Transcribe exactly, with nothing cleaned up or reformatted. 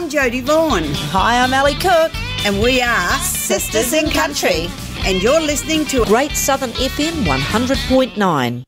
I'm Jodie Vaughan. Hi, I'm Ali Cook. And we are Sisters in Country. And you're listening to Great Southern F M one hundred point nine.